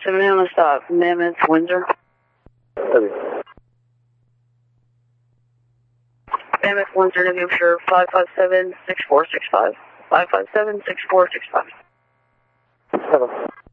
7 on the stop, Mammoth, Windsor. Okay. Mammoth, Windsor, New Hampshire, 557-6465. 557-6465. 7.